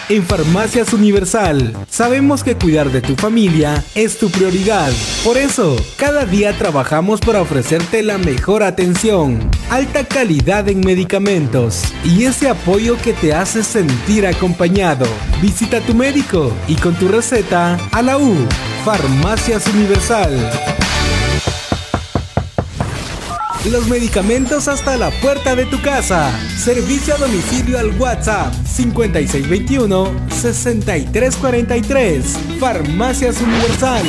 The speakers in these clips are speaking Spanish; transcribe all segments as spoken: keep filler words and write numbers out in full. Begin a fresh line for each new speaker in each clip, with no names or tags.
En Farmacias Universal, sabemos que cuidar de tu familia es tu prioridad. Por eso, cada día trabajamos para ofrecerte la mejor atención, alta calidad en medicamentos y ese apoyo que te hace sentir acompañado. Visita a tu médico y con tu receta a la U. Farmacias Universal. Los medicamentos hasta la puerta de tu casa. Servicio a domicilio al WhatsApp cincuenta y seis veintiuno, sesenta y tres cuarenta y tres. Farmacias Universal.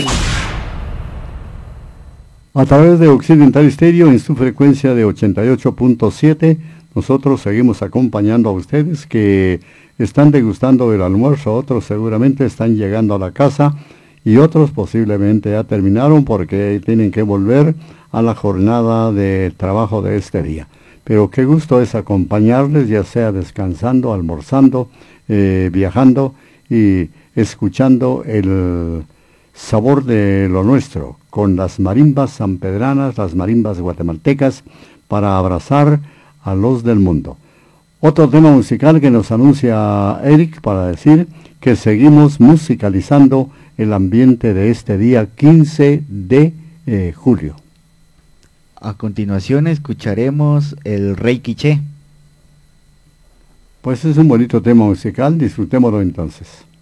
A través de Occidental Estéreo en su frecuencia de ochenta y ocho punto siete, nosotros seguimos acompañando a ustedes que están degustando el almuerzo, otros seguramente están llegando a la casa y otros posiblemente ya terminaron porque tienen que volver a la jornada de trabajo de este día. Pero qué gusto es acompañarles, ya sea descansando, almorzando, eh, viajando y escuchando el sabor de lo nuestro, con las marimbas sanpedranas, las marimbas guatemaltecas, para abrazar a los del mundo. Otro tema musical que nos anuncia Eric para decir que seguimos musicalizando el ambiente de este día quince de eh, julio.
A continuación escucharemos el Rey Quiché.
Pues es un bonito tema musical, disfrutémoslo entonces.